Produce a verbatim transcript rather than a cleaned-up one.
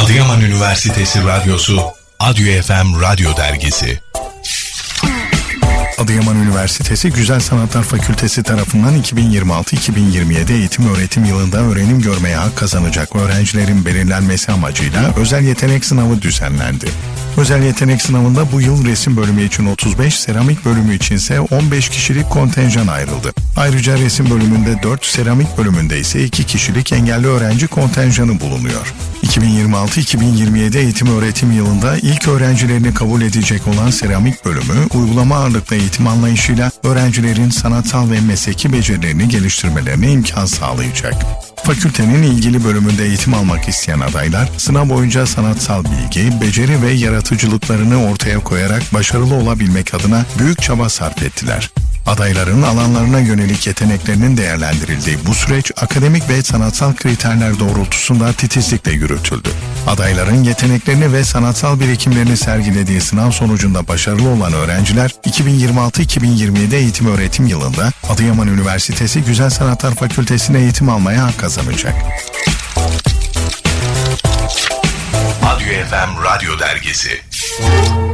Adıyaman Üniversitesi Radyosu Adyo F M Radyo Dergisi. Adıyaman Üniversitesi Güzel Sanatlar Fakültesi tarafından iki bin yirmi altı iki bin yirmi yedi eğitim öğretim yılında öğrenim görmeye hak kazanacak öğrencilerin belirlenmesi amacıyla özel yetenek sınavı düzenlendi. Özel yetenek sınavında bu yıl resim bölümü için otuz beş, seramik bölümü içinse on beş kişilik kontenjan ayrıldı. Ayrıca resim bölümünde dört, seramik bölümünde ise iki kişilik engelli öğrenci kontenjanı bulunuyor. iki bin yirmi altı iki bin yirmi yedi eğitim öğretim yılında ilk öğrencilerini kabul edecek olan seramik bölümü, uygulama ağırlıklı eğitim anlayışıyla öğrencilerin sanatsal ve mesleki becerilerini geliştirmelerine imkan sağlayacak. Fakültenin ilgili bölümünde eğitim almak isteyen adaylar, sınav boyunca sanatsal bilgi, beceri ve yaratıcılıklarını ortaya koyarak başarılı olabilmek adına büyük çaba sarf ettiler. Adayların alanlarına yönelik yeteneklerinin değerlendirildiği bu süreç akademik ve sanatsal kriterler doğrultusunda titizlikle yürütüldü. Adayların yeteneklerini ve sanatsal birikimlerini sergilediği sınav sonucunda başarılı olan öğrenciler iki bin yirmi altı iki bin yirmi yedi eğitim öğretim yılında Adıyaman Üniversitesi Güzel Sanatlar Fakültesi'ne eğitim almaya hak kazanacak. Adyo F M Radyo Dergisi.